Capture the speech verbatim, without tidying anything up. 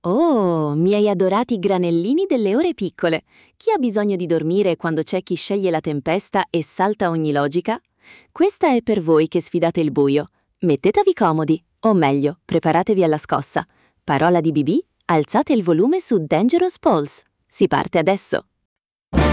Oh, miei adorati granellini delle ore piccole. Chi ha bisogno di dormire quando c'è chi sceglie la tempesta e salta ogni logica? Questa è per voi che sfidate il buio. Mettetevi comodi, o meglio, preparatevi alla scossa. Parola di B B, alzate il volume su Dangerous Pulse. Si parte adesso!